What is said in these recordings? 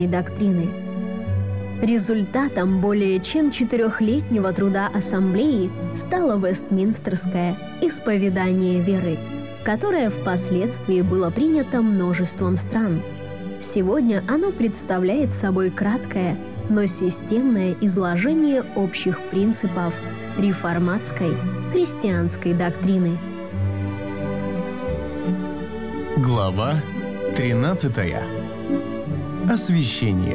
доктрины. Результатом более чем 4-летнего труда Ассамблеи стало Вестминстерское исповедание веры, которое впоследствии было принято множеством стран. Сегодня оно представляет собой краткое, но системное изложение общих принципов реформатской христианской доктрины. Глава 13. Освящение.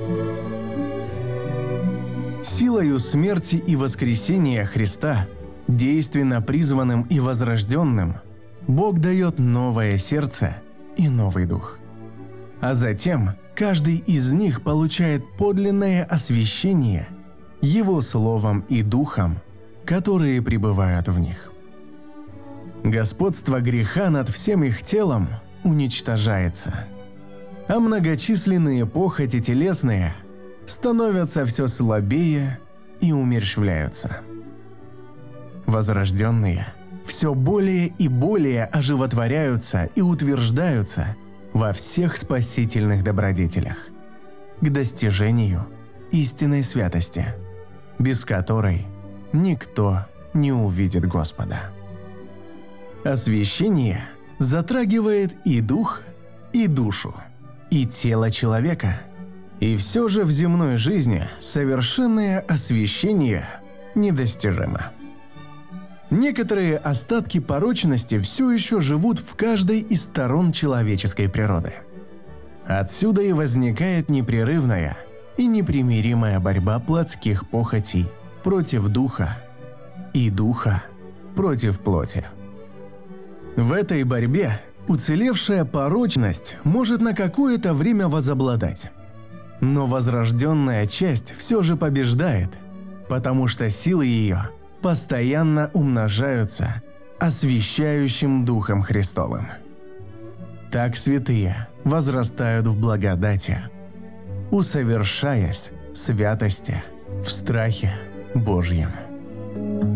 Силою смерти и воскресения Христа, действенно призванным и возрожденным, Бог дает новое сердце и новый дух. А затем каждый из них получает подлинное освящение Его Словом и Духом, которые пребывают в них. Господство греха над всем их телом уничтожается, а многочисленные похоти телесные становятся все слабее и умерщвляются. Возрожденные все более и более оживотворяются и утверждаются во всех спасительных добродетелях, к достижению истинной святости, без которой никто не увидит Господа. Освящение затрагивает и дух, и душу, и тело человека. И все же в земной жизни совершенное освящение недостижимо. Некоторые остатки порочности все еще живут в каждой из сторон человеческой природы. Отсюда и возникает непрерывная и непримиримая борьба плотских похотей против духа и духа против плоти. В этой борьбе уцелевшая порочность может на какое-то время возобладать. Но возрожденная часть все же побеждает, потому что силы ее постоянно умножаются освящающим Духом Христовым. Так святые возрастают в благодати, усовершаясь в святости, в страхе Божьем.